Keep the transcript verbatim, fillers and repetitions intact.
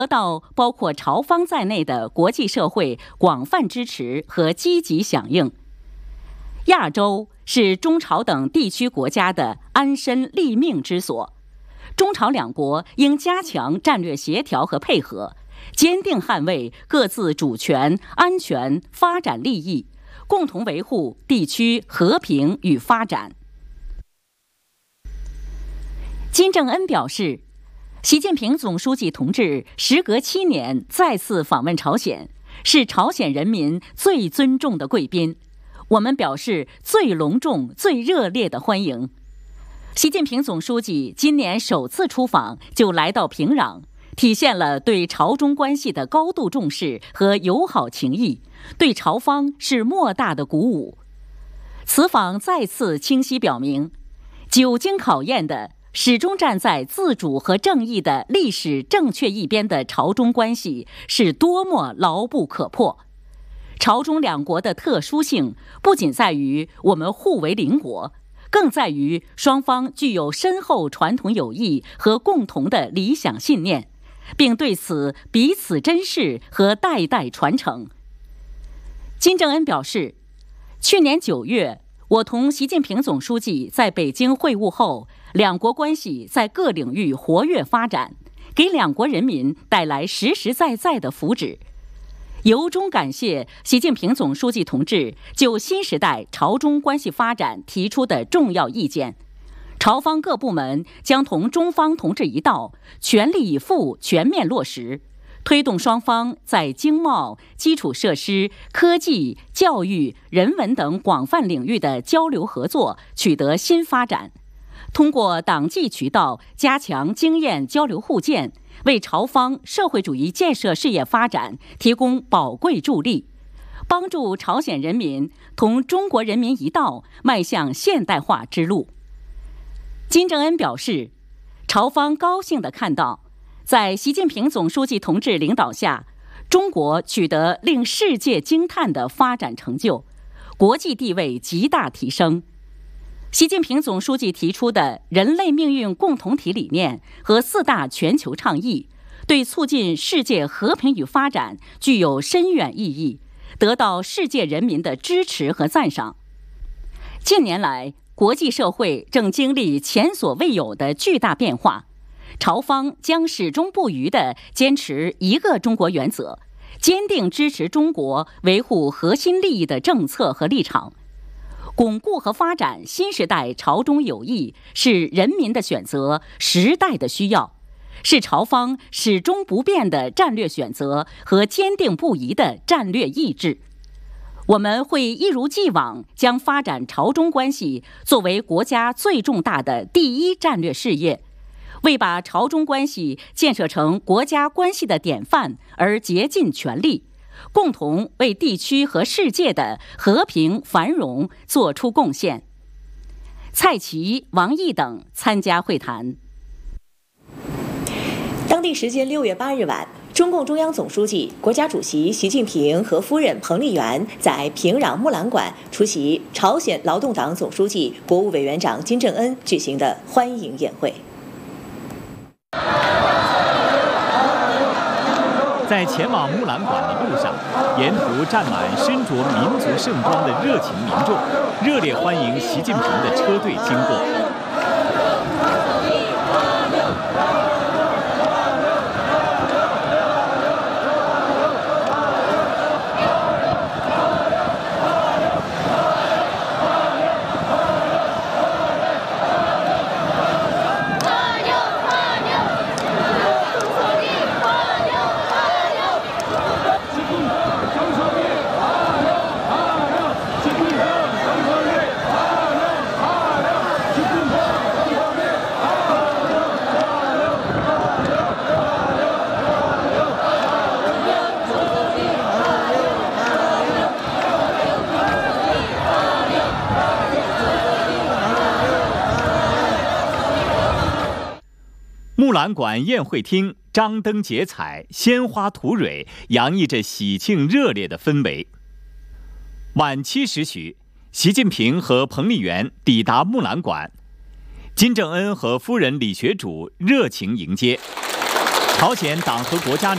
得到包括朝方在内的国际社会广泛支持和积极响应。亚洲是中朝等地区国家的安身立命之所，中朝两国应加强战略协调和配合，坚定捍卫各自主权、安全、发展利益，共同维护地区和平与发展。金正恩表示，习近平总书记同志时隔七年再次访问朝鲜，是朝鲜人民最尊重的贵宾，我们表示最隆重、最热烈的欢迎。习近平总书记今年首次出访就来到平壤，体现了对朝中关系的高度重视和友好情谊，对朝方是莫大的鼓舞。此访再次清晰表明，久经考验的始终站在自主和正义的历史正确一边的朝中关系是多么牢不可破。朝中两国的特殊性不仅在于我们互为邻国，更在于双方具有深厚传统友谊和共同的理想信念，并对此彼此珍视和代代传承。金正恩表示，去年九月，我同习近平总书记在北京会晤后，两国关系在各领域活跃发展，给两国人民带来实实在在的福祉。由衷感谢习近平总书记同志就新时代朝中关系发展提出的重要意见。朝方各部门将同中方同志一道，全力以赴全面落实，推动双方在经贸、基础设施、科技、教育、人文等广泛领域的交流合作取得新发展。通过党纪渠道加强经验交流互鉴，为朝方社会主义建设事业发展提供宝贵助力，帮助朝鲜人民同中国人民一道迈向现代化之路。金正恩表示，朝方高兴地看到，在习近平总书记同志领导下，中国取得令世界惊叹的发展成就，国际地位极大提升。习近平总书记提出的人类命运共同体理念和四大全球倡议，对促进世界和平与发展具有深远意义，得到世界人民的支持和赞赏。近年来，国际社会正经历前所未有的巨大变化，朝方将始终不渝地坚持一个中国原则，坚定支持中国维护核心利益的政策和立场。巩固和发展新时代朝中友谊是人民的选择，时代的需要，是朝方始终不变的战略选择和坚定不移的战略意志。我们会一如既往将发展朝中关系作为国家最重大的第一战略事业，为把朝中关系建设成国家关系的典范而竭尽全力，共同为地区和世界的和平繁荣做出贡献。蔡奇、王毅等参加会谈。 当地时间六月八日晚，中共中央总书记、国家主席习近平和夫人彭丽媛在平壤木兰馆出席朝鲜劳动党总书记、国务委员长金正恩举行的欢迎宴会。 在前往木兰馆的路上，沿途站满身着民族盛装的热情民众，热烈欢迎习近平的车队经过。木兰馆宴会厅张灯结彩，鲜花吐蕊，洋溢着喜庆热烈的氛围。晚七时许，习近平和彭丽媛抵达木兰馆，金正恩和夫人李学主热情迎接。朝鲜党和国家